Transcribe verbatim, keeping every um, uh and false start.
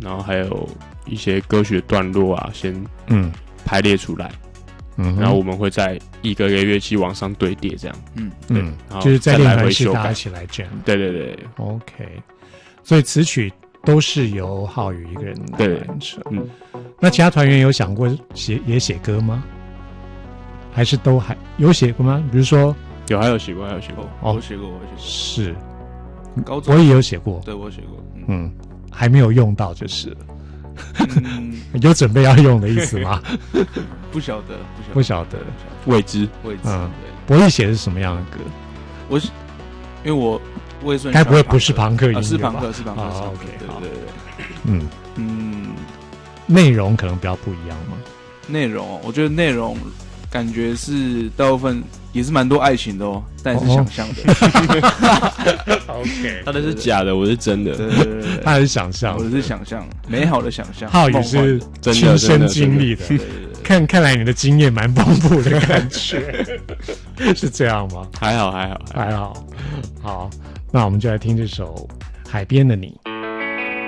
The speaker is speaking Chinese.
然后还有一些歌曲的段落啊，先嗯排列出来， 嗯， 然后我们会在一个个乐器往上堆叠，这样， 嗯嗯， 然后就是在练团室再来回修改大家一起来 jam。 对对对 OK， 所以词曲都是由浩宇一个人来对完成。 嗯， 那其他团员有想过写也写歌吗？还是都还有写过吗？比如说有还有写过，还有写过， 哦我写过，我写是， 过，高中我也有写过， 对我写过，嗯， 嗯，还没有用到就是了。 嗯有准备要用的意思吗？ 不晓得， 不晓得。 未知， 位置， 嗯对， 博弈写的是什么样的歌？ 我是因为我我也算该不会不是朋克音乐啊， 吧？ 是朋克，是朋克， 哦是朋克 OK，好对对对对， 嗯， 嗯， 内容可能比较不一样嘛。 内容哦，我觉得内容感觉是大部分也是蛮多爱情的哦，但也是想象的。 OK， 他的是假的，我是真的， 对对对对， 他还是想象我，是想象，美好的想象。 浩宇是真的亲身经历的。 对对对， 看看来你的经验蛮丰富的感觉，是这样吗？ 还好还好，还好还好，好，那我们就来听这首《海边的你》。